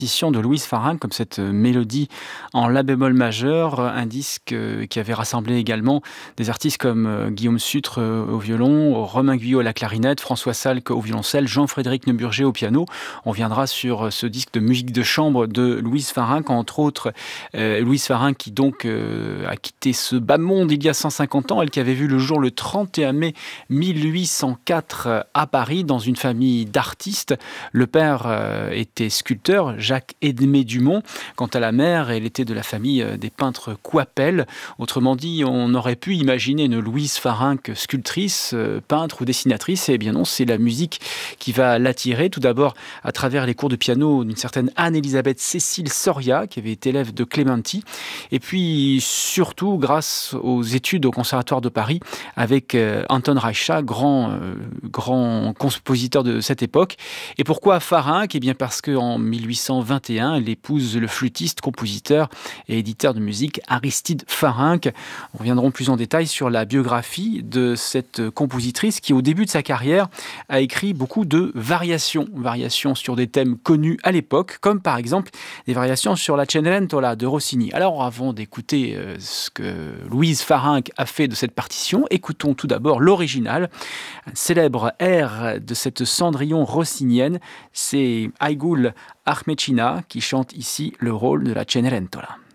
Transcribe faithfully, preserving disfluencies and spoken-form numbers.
de Louise Farinck, comme cette euh, mélodie en la bémol majeur, euh, un disque euh, qui avait rassemblé également des artistes comme euh, Guillaume Sutre euh, au violon, Romain Guyot à la clarinette, François Salk au violoncelle, Jean-Frédéric Neuburger au piano. On viendra sur euh, ce disque de musique de chambre de Louise Farinck, entre autres euh, Louise Farinck qui donc euh, a quitté ce bas monde il y a cent cinquante ans, elle qui avait vu le jour le trente et un mai mille huit cent quatre euh, à Paris dans une famille d'artistes. Le père euh, était sculpteur, Jacques-Edmé Dumont. Quant à la mère, elle était de la famille euh, des peintres Coipel. Autrement dit, on aurait pu imaginer une Louise Farinck sculptrice, euh, peintre ou dessinatrice. Et bien non, c'est la musique qui va l'attirer. Tout d'abord, à travers les cours de piano d'une certaine Anne-Elisabeth Cécile Soria, qui avait été élève de Clementi. Et puis, surtout, grâce aux études au Conservatoire de Paris, avec euh, Anton Reicha, grand, euh, grand compositeur de cette époque. Et pourquoi Farinck ? Eh bien parce qu'en mille huit cent vingt et un, elle épouse le flûtiste, compositeur et éditeur de musique Aristide Farinck. On reviendra plus en détail sur la biographie de cette compositrice qui, au début de sa carrière, a écrit beaucoup de variations. Variations sur des thèmes connus à l'époque, comme par exemple des variations sur la Cenerentola de Rossini. Alors avant d'écouter euh, ce que Louise Farinck a fait de cette partition, écoutons tout d'abord l'original, un célèbre air de cette Cendrillon rossinienne. C'est Aigul Ahmedchina qui chante ici le rôle de la Cenerentola.